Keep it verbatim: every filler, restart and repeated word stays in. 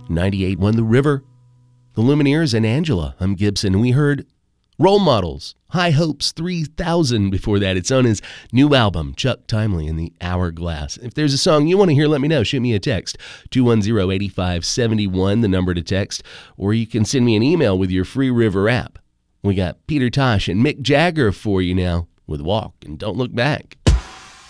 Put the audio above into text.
ninety-eight point one The River, The Lumineers, and Angela. I'm Gibson, and we heard Role Models, High Hopes three thousand before that. It's on his new album, Chuck Timely and the Hourglass. If there's a song you want to hear, let me know. Shoot me a text, two one zero, eight five seven one, the number to text, or you can send me an email with your Free River app. We got Peter Tosh and Mick Jagger for you now with Walk and Don't Look Back.